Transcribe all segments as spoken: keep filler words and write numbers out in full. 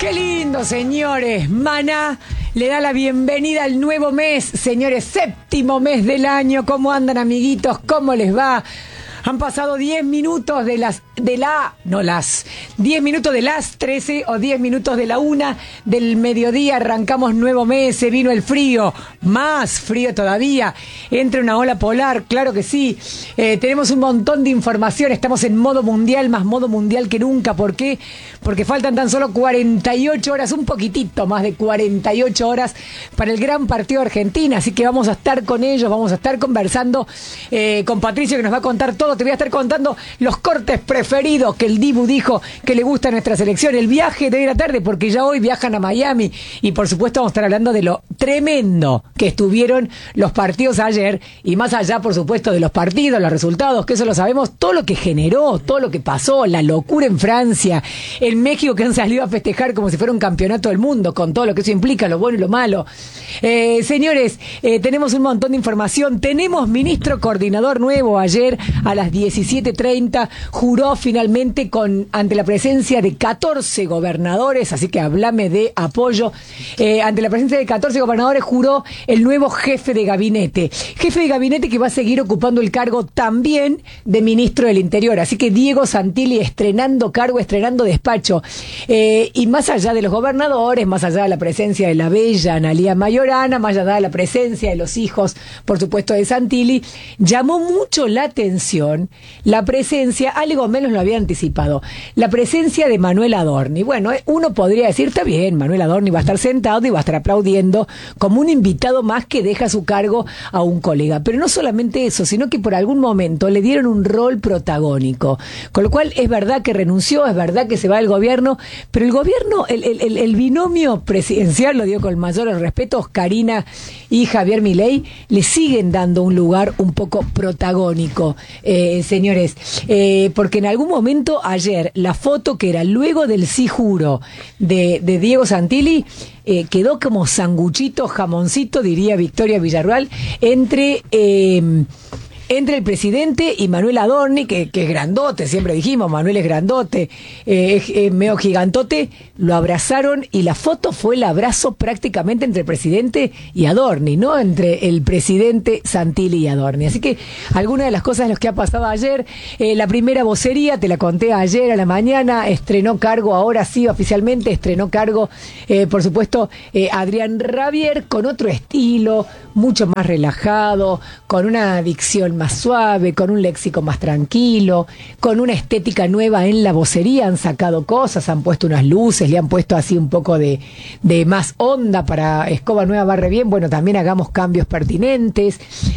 Qué lindo, señores. Maná le da la bienvenida al nuevo mes, señores, séptimo mes del año. ¿Cómo andan, amiguitos? ¿Cómo les va? Han pasado diez minutos de las, de la, no las, diez minutos de las trece o diez minutos de la una del mediodía. Arrancamos nuevo mes, se vino el frío, más frío todavía. Entra una ola polar, claro que sí. Eh, tenemos un montón de información, estamos en modo mundial, más modo mundial que nunca. ¿Por qué? Porque faltan tan solo cuarenta y ocho horas, un poquitito más de cuarenta y ocho horas para el gran partido de Argentina. Así que vamos a estar con ellos, vamos a estar conversando eh, con Patricio, que nos va a contar todo. Te voy a estar contando los cortes preferidos que el Dibu dijo que le gusta a nuestra selección, el viaje de hoy a la tarde, porque ya hoy viajan a Miami, y por supuesto vamos a estar hablando de lo tremendo que estuvieron los partidos ayer, y más allá, por supuesto, de los partidos, los resultados, que eso lo sabemos, todo lo que generó, todo lo que pasó, la locura en Francia, en México, que han salido a festejar como si fuera un campeonato del mundo, con todo lo que eso implica, lo bueno y lo malo. Eh, señores, eh, tenemos un montón de información. Tenemos ministro coordinador nuevo. Ayer a las diecisiete treinta juró finalmente con ante la presencia de catorce gobernadores, así que hablame de apoyo. Eh, ante la presencia de catorce gobernadores juró el nuevo jefe de gabinete. Jefe de gabinete que va a seguir ocupando el cargo también de ministro del Interior. Así que Diego Santilli estrenando cargo, estrenando despacho. Eh, y más allá de los gobernadores, más allá de la presencia de la bella Analía Mayorana, más allá de la presencia de los hijos, por supuesto, de Santilli, llamó mucho la atención la presencia, algo menos lo había anticipado, la presencia de Manuel Adorni. Bueno, uno podría decir, está bien, Manuel Adorni va a estar sentado y va a estar aplaudiendo como un invitado más que deja su cargo a un colega. Pero no solamente eso, sino que por algún momento le dieron un rol protagónico. Con lo cual es verdad que renunció, es verdad que se va del gobierno, pero el gobierno, el, el, el binomio presidencial, lo digo con mayores respetos, Karina y Javier Milei, le siguen dando un lugar un poco protagónico, eh, señores, eh, porque en algún momento ayer la foto que era luego del sí juro de, de Diego Santilli eh, quedó como sanguchito, jamoncito, diría Victoria Villarruel, entre... Eh, entre el presidente y Manuel Adorni, que, que es grandote, siempre dijimos, Manuel es grandote, eh, es eh, medio gigantote, lo abrazaron y la foto fue el abrazo prácticamente entre el presidente y Adorni, ¿no? Entre el presidente Santilli y Adorni. Así que algunas de las cosas de las que ha pasado ayer, eh, la primera vocería, te la conté ayer a la mañana, estrenó cargo, ahora sí, oficialmente, estrenó cargo, eh, por supuesto, eh, Adrián Rabier, con otro estilo, mucho más relajado, con una dicción más suave, con un léxico más tranquilo, con una estética nueva en la vocería. Han sacado cosas, han puesto unas luces, le han puesto así un poco de, de más onda para Escoba Nueva Barre Bien. Bueno, también hagamos cambios pertinentes.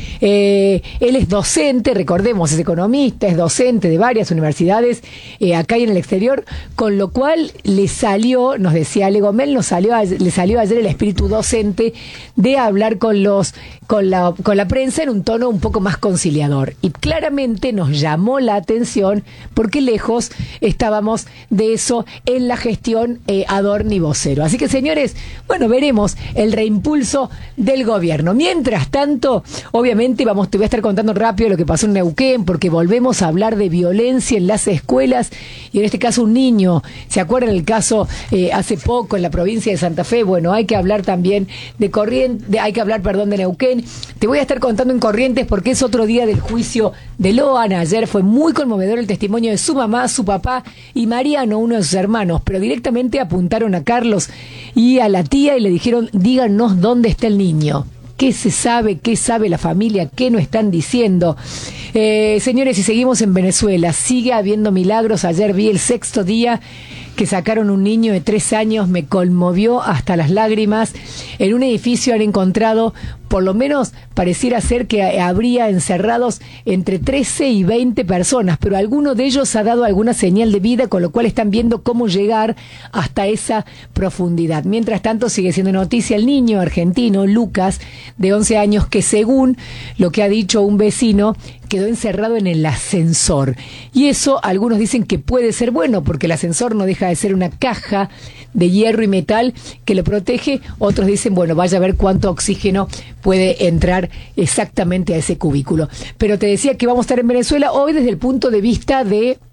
Eh, él es docente, recordemos, es economista, es docente de varias universidades eh, acá y en el exterior, con lo cual le salió, nos decía Ale Gomel, nos salió, le salió ayer el espíritu docente de hablar con los con la, con la prensa en un tono un poco más conciliador. Y claramente nos llamó la atención porque lejos estábamos de eso en la gestión eh, Adorni vocero. Así que, señores, bueno, veremos el reimpulso del gobierno. Mientras tanto, obviamente, vamos, te voy a estar contando rápido lo que pasó en Neuquén, porque volvemos a hablar de violencia en las escuelas, y en este caso un niño. ¿Se acuerdan el caso eh, hace poco en la provincia de Santa Fe? Bueno, hay que hablar también de Corrientes, de, hay que hablar, perdón, de Neuquén. Te voy a estar contando en Corrientes porque es otro día del juicio de Loan. Ayer fue muy conmovedor el testimonio de su mamá, su papá y Mariano, uno de sus hermanos, pero directamente apuntaron a Carlos y a la tía y le dijeron, díganos dónde está el niño. ¿Qué se sabe? ¿Qué sabe la familia? ¿Qué no están diciendo? Eh, señores, y seguimos en Venezuela. Sigue habiendo milagros. Ayer vi el sexto día que sacaron un niño de tres años, me conmovió hasta las lágrimas. En un edificio han encontrado, por lo menos pareciera ser que habría encerrados entre trece y veinte personas, pero alguno de ellos ha dado alguna señal de vida, con lo cual están viendo cómo llegar hasta esa profundidad. Mientras tanto, sigue siendo noticia el niño argentino, Lucas, de once años, que según lo que ha dicho un vecino, quedó encerrado en el ascensor. Y eso algunos dicen que puede ser bueno, porque el ascensor no deja de ser una caja de hierro y metal que lo protege. Otros dicen, bueno, vaya a ver cuánto oxígeno puede entrar exactamente a ese cubículo. Pero te decía que vamos a estar en Venezuela hoy desde el punto de vista de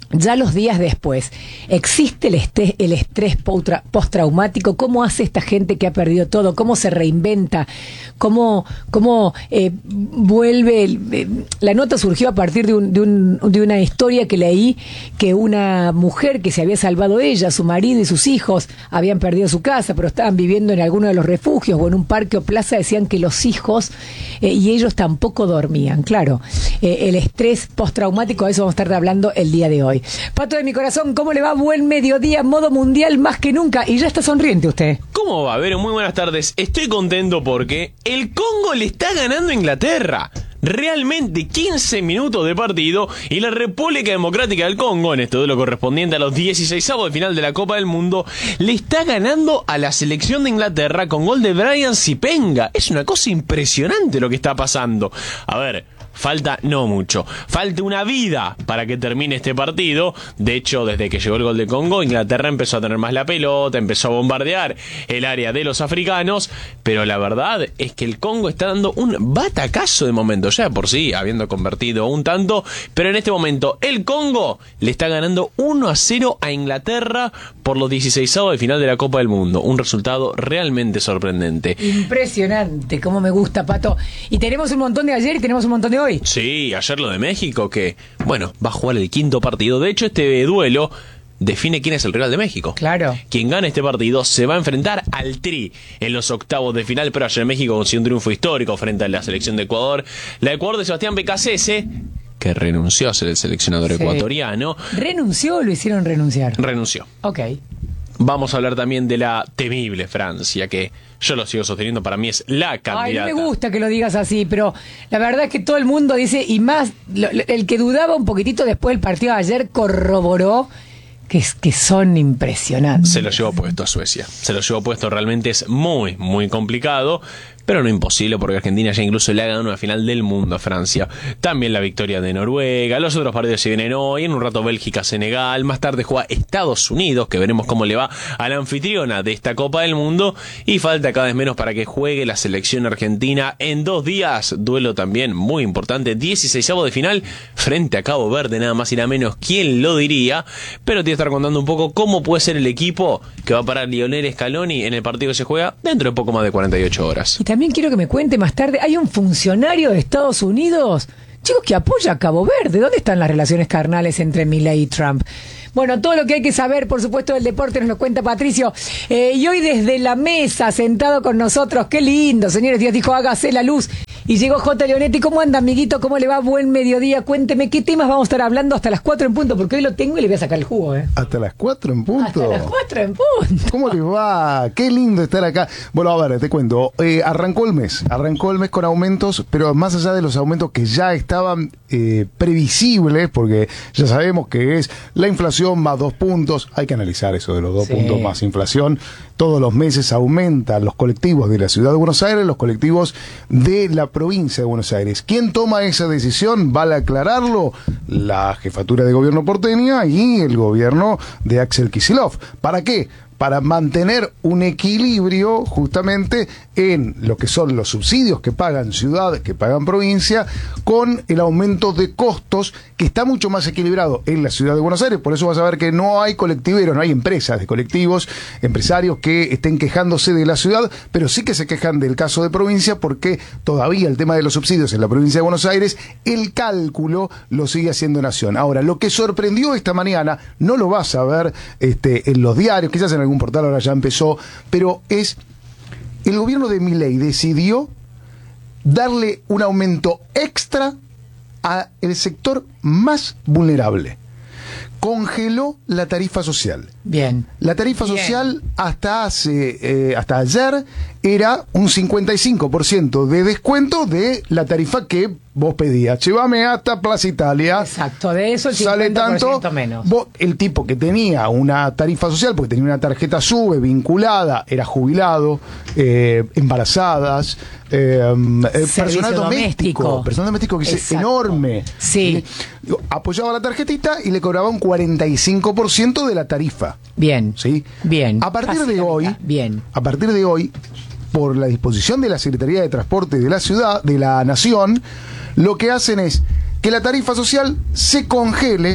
ya los días después, ¿existe el estrés, el estrés postraumático? ¿Cómo hace esta gente que ha perdido todo? ¿Cómo se reinventa? ¿Cómo, cómo eh, vuelve? El, eh, la nota surgió a partir de, un, de, un, de una historia que leí, que una mujer que se había salvado ella, su marido y sus hijos habían perdido su casa, pero estaban viviendo en alguno de los refugios o en un parque o plaza. Decían que los hijos eh, y ellos tampoco dormían. Claro, eh, el estrés postraumático, de eso vamos a estar hablando el día de hoy. Pato de mi corazón, ¿cómo le va? Buen mediodía, modo mundial más que nunca. Y ya está sonriente usted. ¿Cómo va, Vero? Muy buenas tardes. Estoy contento porque el Congo le está ganando a Inglaterra. Realmente quince minutos de partido y la República Democrática del Congo, en este duelo correspondiente a los dieciseisavos de final de la Copa del Mundo, le está ganando a la selección de Inglaterra con gol de Brian Sipenga. Es una cosa impresionante lo que está pasando. A ver, falta no mucho, falta una vida para que termine este partido. De hecho, desde que llegó el gol de Congo, Inglaterra empezó a tener más la pelota, empezó a bombardear el área de los africanos, pero la verdad es que el Congo está dando un batacazo de momento, ya por sí, habiendo convertido un tanto, pero en este momento el Congo le está ganando uno a cero a Inglaterra por los dieciseisavos de final de la Copa del Mundo. Un resultado realmente sorprendente. Impresionante, como me gusta, Pato. Y tenemos un montón de ayer y tenemos un montón de hoy. Sí, ayer lo de México, que, bueno, va a jugar el quinto partido. De hecho, este duelo define quién es el rival de México. Claro. Quien gane este partido se va a enfrentar al Tri en los octavos de final, pero ayer México consiguió un triunfo histórico frente a la selección de Ecuador. La de Ecuador de Sebastián Becasese, que renunció a ser el seleccionador sí. ecuatoriano. ¿Renunció o lo hicieron renunciar? Renunció. Ok. Vamos a hablar también de la temible Francia, que yo lo sigo sosteniendo, para mí es la candidata. Ay, no me gusta que lo digas así, pero la verdad es que todo el mundo dice, y más, lo, el que dudaba un poquitito después del partido de ayer corroboró que, es, que son impresionantes. Se lo llevó puesto a Suecia, se lo llevó puesto, realmente es muy, muy complicado. Pero no imposible, porque Argentina ya incluso le ha ganado una final del mundo a Francia. También la victoria de Noruega. Los otros partidos se vienen hoy. En un rato Bélgica, Senegal. Más tarde juega Estados Unidos, que veremos cómo le va a la anfitriona de esta Copa del Mundo. Y falta cada vez menos para que juegue la selección argentina en dos días. Duelo también muy importante. dieciseisavo de final frente a Cabo Verde, nada más y nada menos. ¿Quién lo diría? Pero te voy a estar contando un poco cómo puede ser el equipo que va a parar Lionel Scaloni en el partido que se juega dentro de poco más de cuarenta y ocho horas. También quiero que me cuente más tarde, hay un funcionario de Estados Unidos, chicos, que apoya a Cabo Verde. ¿Dónde están las relaciones carnales entre Milei y Trump? Bueno, todo lo que hay que saber, por supuesto, del deporte nos lo cuenta Patricio. Eh, y hoy desde la mesa, sentado con nosotros, qué lindo, señores, Dios dijo, hágase la luz. Y llegó J. Leonetti. ¿Cómo anda, amiguito? ¿Cómo le va? Buen mediodía. Cuénteme qué temas vamos a estar hablando hasta las cuatro en punto, porque hoy lo tengo y le voy a sacar el jugo, ¿eh? ¿Hasta las cuatro en punto? Hasta las cuatro en punto. ¿Cómo les va? Qué lindo estar acá. Bueno, a ver, te cuento. Eh, arrancó el mes. Arrancó el mes con aumentos, pero más allá de los aumentos que ya estaban eh, previsibles, porque ya sabemos que es la inflación más dos puntos. Hay que analizar eso de los dos sí. puntos más inflación. Todos los meses aumentan los colectivos de la Ciudad de Buenos Aires, los colectivos de la provincia de Buenos Aires. ¿Quién toma esa decisión? Vale aclararlo, la jefatura de gobierno porteña y el gobierno de Axel Kicillof. ¿Para qué? Para mantener un equilibrio justamente en lo que son los subsidios que pagan ciudad, que pagan provincia, con el aumento de costos que está mucho más equilibrado en la Ciudad de Buenos Aires. Por eso vas a ver que no hay colectiveros, no hay empresas de colectivos, empresarios que estén quejándose de la ciudad, pero sí que se quejan del caso de provincia, porque todavía el tema de los subsidios en la provincia de Buenos Aires, el cálculo lo sigue haciendo Nación. Ahora, lo que sorprendió esta mañana, no lo vas a ver este, en los diarios, quizás en algún portal ahora ya empezó, pero es el gobierno de Milei decidió darle un aumento extra al sector más vulnerable. Congeló la tarifa social. Bien. La tarifa Bien. social hasta hace eh, hasta ayer era un cincuenta y cinco por ciento de descuento de la tarifa que vos pedías. Llévame hasta Plaza Italia. Exacto, de eso el sale tanto menos. Vos, el tipo que tenía una tarifa social, porque tenía una tarjeta SUBE vinculada, era jubilado, eh, embarazadas, eh, eh, personal doméstico, doméstico. Personal doméstico que es enorme. Sí. Eh, apoyaba la tarjetita y le cobraba un cuarenta y cinco por ciento de la tarifa. Bien. ¿Sí? Bien. A partir de hoy, bien. A partir de hoy, por la disposición de la Secretaría de Transporte de la ciudad, de la Nación, lo que hacen es que la tarifa social se congele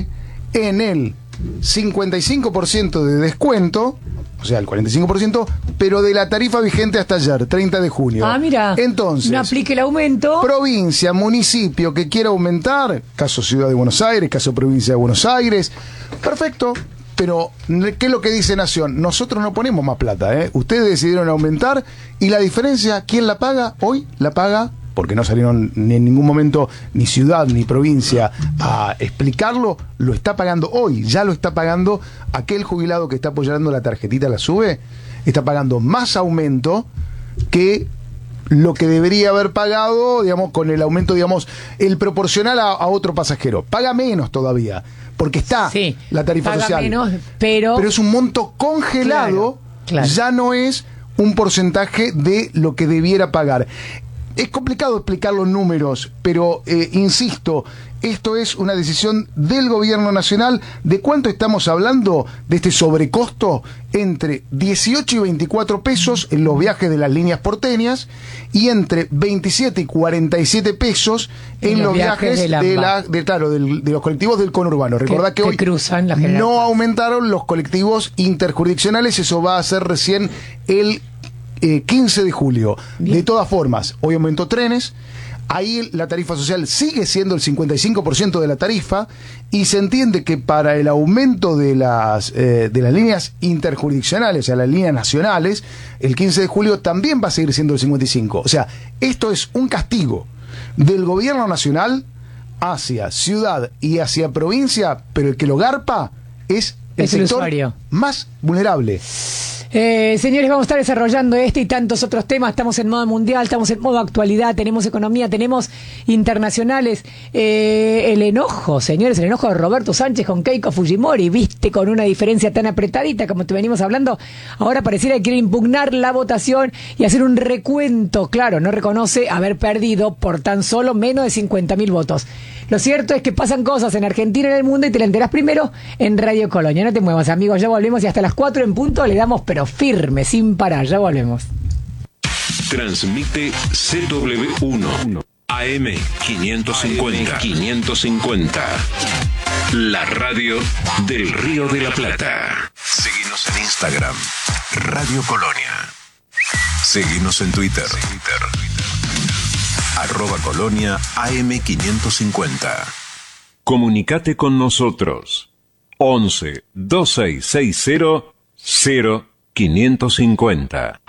en el cincuenta y cinco por ciento de descuento, o sea, el cuarenta y cinco por ciento, pero de la tarifa vigente hasta ayer, treinta de junio. Ah, mira. Entonces, no aplique el aumento. Provincia, municipio que quiera aumentar, caso Ciudad de Buenos Aires, caso Provincia de Buenos Aires, perfecto. Pero, ¿qué es lo que dice Nación? Nosotros no ponemos más plata, ¿eh? Ustedes decidieron aumentar y la diferencia, ¿quién la paga? Hoy la paga, porque no salieron ni en ningún momento ni ciudad ni provincia a explicarlo, lo está pagando hoy, ya lo está pagando aquel jubilado que está apoyando la tarjetita, la sube, está pagando más aumento que lo que debería haber pagado, digamos, con el aumento, digamos, el proporcional a, a otro pasajero. Paga menos todavía, porque está sí, la tarifa paga social. menos, pero... pero es un monto congelado, claro, claro. Ya no es un porcentaje de lo que debiera pagar. Es complicado explicar los números, pero eh, insisto, esto es una decisión del gobierno nacional. ¿De cuánto estamos hablando de este sobrecosto? Entre dieciocho y veinticuatro pesos en los viajes de las líneas porteñas y entre veintisiete y cuarenta y siete pesos en, en los, los viajes, viajes de, la, de, claro, del, de los colectivos del conurbano. Recordá que, que hoy cruzan la no aumentaron los colectivos interjurisdiccionales, eso va a ser recién el Eh, quince de julio. Bien. De todas formas, hoy aumentó trenes, ahí la tarifa social sigue siendo el cincuenta y cinco por ciento de la tarifa y se entiende que para el aumento de las eh, de las líneas interjurisdiccionales, o sea, las líneas nacionales, el quince de julio también va a seguir siendo el cincuenta y cinco. O sea, esto es un castigo del gobierno nacional hacia ciudad y hacia provincia, pero el que lo garpa es el es el sector usuario más vulnerable. Eh, señores, vamos a estar desarrollando este y tantos otros temas. Estamos en modo mundial, estamos en modo actualidad, tenemos economía, tenemos internacionales. Eh, el enojo, señores, el enojo de Roberto Sánchez con Keiko Fujimori, viste, con una diferencia tan apretadita como te venimos hablando. Ahora pareciera que quiere impugnar la votación y hacer un recuento. Claro, no reconoce haber perdido por tan solo menos de cincuenta mil votos. Lo cierto es que pasan cosas en Argentina y en el mundo y te la enterás primero en Radio Colonia. No te muevas, amigos, ya volvemos y hasta las cuatro en punto le damos pero firme, sin parar, ya volvemos. Transmite C W uno A M quinientos cincuenta. La radio del Río de la Plata. Seguinos en Instagram, Radio Colonia. Seguinos en Twitter. Arroba Colonia A M quinientos cincuenta. Comunicate con nosotros. once, veintiséis sesenta, cero, quinientos cincuenta.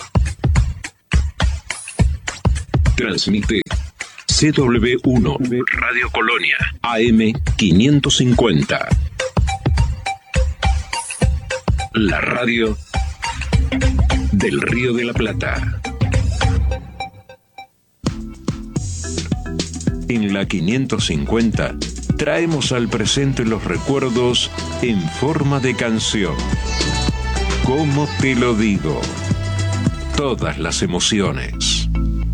Transmite C W uno Radio Colonia A M quinientos cincuenta. La radio del Río de la Plata. En la quinientos cincuenta traemos al presente los recuerdos en forma de canción. ¿Cómo te lo digo? Todas las emociones.